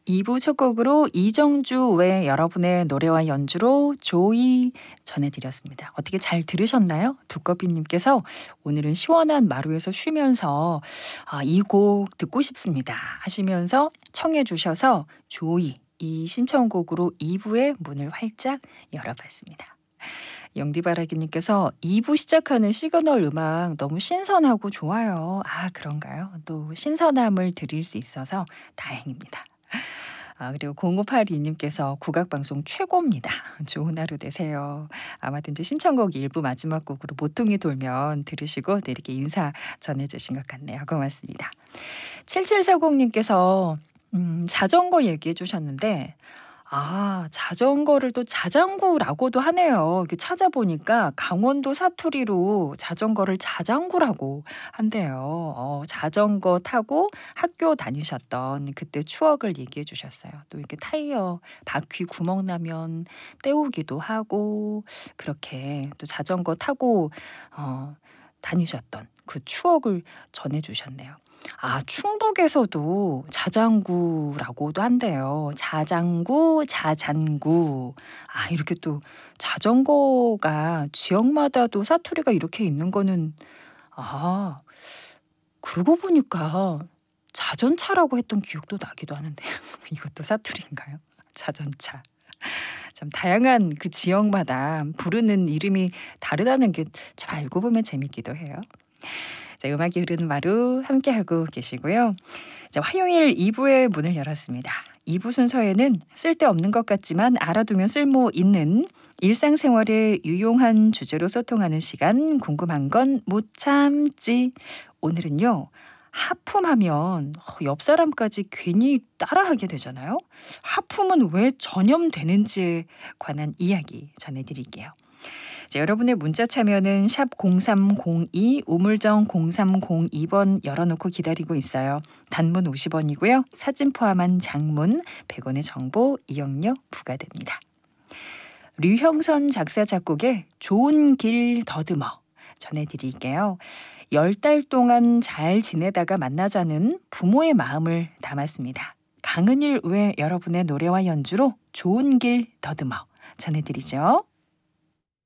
2부 첫 곡으로 이정주 외 여러분의 노래와 연주로 조이 전해드렸습니다. 어떻게 잘 들으셨나요? 두꺼비님께서 오늘은 시원한 마루에서 쉬면서 이 곡 듣고 싶습니다 하시면서 청해 주셔서 조이 이 신청곡으로 2부의 문을 활짝 열어봤습니다. 영디바라기님께서 2부 시작하는 시그널 음악 너무 신선하고 좋아요. 아 그런가요? 또 신선함을 드릴 수 있어서 다행입니다. 그리고 0582님께서 국악방송 최고입니다. 좋은 하루 되세요. 아마도 이제 신청곡 일부 마지막 곡으로 모퉁이 돌면 들으시고 또 이렇게 인사 전해주신 것 같네요. 고맙습니다. 7740님께서 자전거 얘기해 주셨는데 자전거를 또 자장구라고도 하네요. 이렇게 찾아보니까 강원도 사투리로 자전거를 자장구라고 한대요. 자전거 타고 학교 다니셨던 그때 추억을 얘기해 주셨어요. 또 이렇게 타이어 바퀴 구멍 나면 떼우기도 하고 그렇게 또 자전거 타고 다니셨던 그 추억을 전해 주셨네요. 충북에서도 자장구라고도 한대요. 자장구, 자잔구. 이렇게 또 자전거가 지역마다도 사투리가 이렇게 있는 거는 그러고 보니까 자전차라고 했던 기억도 나기도 하는데요. 이것도 사투리인가요? 자전차. 참 다양한 그 지역마다 부르는 이름이 다르다는 게 참 알고 보면 재밌기도 해요. 자, 음악이 흐르는 마루 함께하고 계시고요. 자, 화요일 2부의 문을 열었습니다. 2부 순서에는 쓸데없는 것 같지만 알아두면 쓸모 있는 일상생활에 유용한 주제로 소통하는 시간 궁금한 건 못 참지. 오늘은요. 하품하면 옆 사람까지 괜히 따라하게 되잖아요. 하품은 왜 전염되는지에 관한 이야기 전해드릴게요. 자, 여러분의 문자 참여는 샵 0302 우물정 0302번 열어놓고 기다리고 있어요. 단문 50원이고요. 사진 포함한 장문 100원의 정보 이용료 부과됩니다. 류형선 작사 작곡의 좋은 길 더듬어 전해드릴게요. 10달 동안 잘 지내다가 만나자는 부모의 마음을 담았습니다. 강은일 외 여러분의 노래와 연주로 좋은 길 더듬어 전해드리죠.